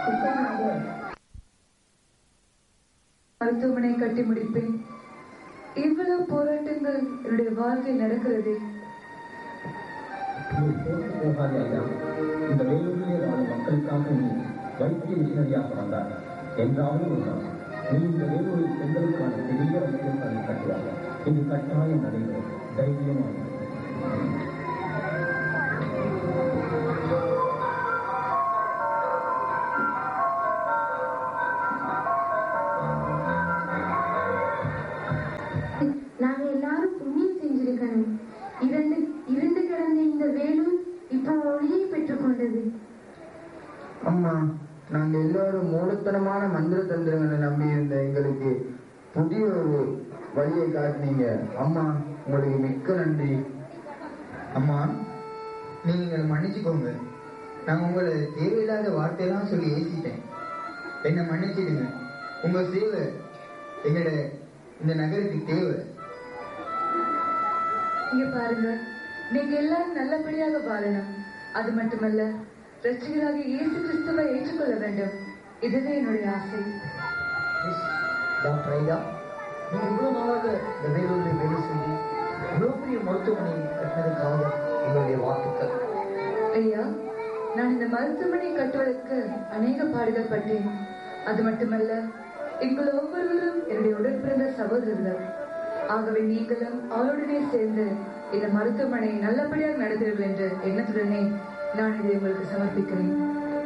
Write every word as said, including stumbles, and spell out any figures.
மருத்துவமனை கட்டி முடிப்பேன். இவ்வளவு போராட்டங்கள் என்னுடைய வாழ்க்கை நடக்கிறது. போகாதே ஐயா, இந்த வேலூரிலே வாழும் மக்களுக்காக நீ வைத்திய மிஷனரியாக வந்தார் என்றாலும் ஒன்றார். நீ இந்த வேலூரில் பெண்களுக்கான பெரிய வைத்தியசாலை கட்டுவார். இது கட்டாயம் நடைபெறும். தைரியமாக நாங்க எல்லாரும் புண்ணியம் செஞ்சிருக்கணும். இரண்டு இரண்டு கிடந்த இந்த வேலூர் இப்போ ஒளியை பெற்றுக் கொண்டது. அம்மா, நாங்க எல்லாரும் மூலத்தனமான மந்திர தந்திரங்களை நம்பி இருந்த எங்களுக்கு புதிய ஒரு வழியை காட்டினீங்க. அம்மா, உங்களுக்கு மிக்க நன்றி. அம்மா, நீங்க மன்னிச்சுக்கோங்க. நான் உங்களை தேவையில்லாத வார்த்தையெல்லாம் சொல்லி ஏசிட்டேன். என்னை மன்னிச்சிடுங்க. உங்க சேவை எங்களோட இந்த நகருக்கு தேவை. இங்க பாருங்க, நீங்க எல்லாரும் நல்லபடியாக வாழணும். அது மட்டுமல்ல, ரட்சிகராக இயேசு கிறிஸ்துவை ஏற்றுக்கொள்ள வேண்டும். இதுவே என்னுடைய ஆசை. டாக்டர் ஐயா, நீங்க இவ்வளவு நாளாக இந்த வேலூரில் வேலை செய்து இவ்வளவு பெரிய மருத்துவமனை கட்டினதுக்காக எங்களுடைய வாழ்த்துக்கள். ஐயா, நான் இந்த மருத்துவமனை கட்டுவதற்கு அநேக பாடுகள் பட்டேன். அது மட்டுமல்ல, எங்கள் ஒவ்வொருவரும் என்னுடைய உடன்பிறந்த சகோதரர்கள். ஆகவே நீங்களும் அவருடனே சேர்ந்து இந்த மருத்துவமனை நல்லபடியாக நடத்துவீர்கள் என்ற எண்ணத்துடனே நான் இதை உங்களுக்கு சமர்ப்பிக்கிறேன்.